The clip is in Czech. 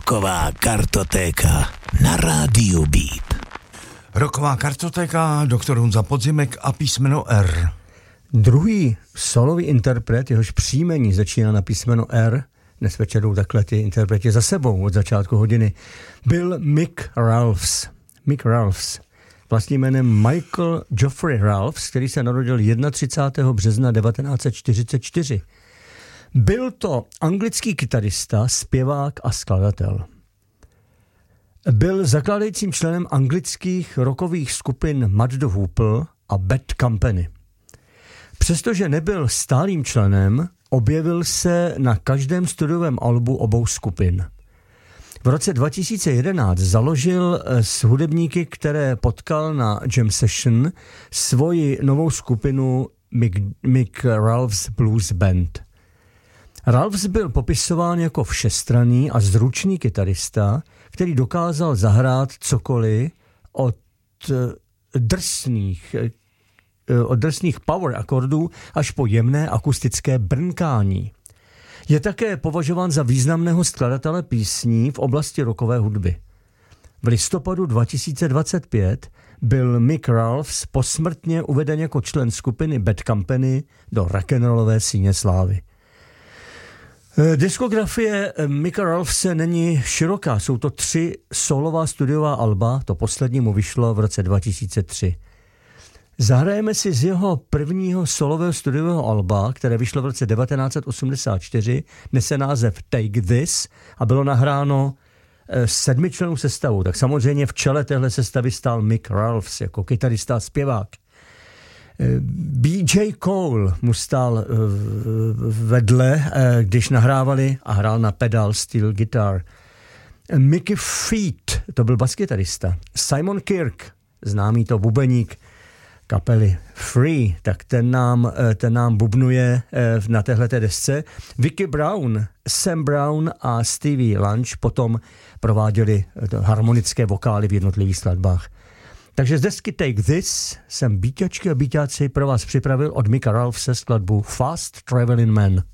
Rocková kartotéka na rádiu Beat. Rocková kartotéka, doktor Honza Podzimek a písmeno R. Druhý solový interpret, jehož příjmení začíná na písmeno R, dnes večer jdou takhle ty interpreti za sebou od začátku hodiny, byl Mick Ralphs. Mick Ralphs. Vlastním jménem Michael Geoffrey Ralphs, který se narodil 31. března 1944. Byl to anglický kytarista, zpěvák a skladatel. Byl zakládajícím členem anglických rockových skupin Mud the Hoople a Bad Company. Přestože nebyl stálým členem, objevil se na každém studiovém albu obou skupin. V roce 2011 založil s hudebníky, které potkal na Jam Session, svoji novou skupinu Mick Ralphs Blues Band. Ralphs byl popisován jako všestranný a zručný kytarista, který dokázal zahrát cokoliv od drsných power akordů až po jemné akustické brnkání. Je také považován za významného skladatele písní v oblasti rockové hudby. V listopadu 2025 byl Mick Ralphs posmrtně uveden jako člen skupiny Bad Company do rock'n'rollové síně slávy. Diskografie Micka Ralphse není široká, jsou to 3 solová studiová alba, to poslední mu vyšlo v roce 2003. Zahrajeme si z jeho prvního solového studiového alba, které vyšlo v roce 1984, nese název Take This a bylo nahráno 7člennou sestavou. Tak samozřejmě v čele téhle sestavy stál Mick Ralphs jako kytarista a zpěvák. B.J. Cole mu stál vedle, když nahrávali a hrál na pedal steel guitar. Mickey Feet, to byl baskytarista. Simon Kirk, známý to bubeník kapely Free, tak ten nám bubnuje na téhleté desce. Vicky Brown, Sam Brown a Stevie Lunch potom prováděli harmonické vokály v jednotlivých skladbách. Takže z desky Take This jsem bíťačky a bíťáci pro vás připravil od Micka Ralphse skladbu Fast Traveling Man.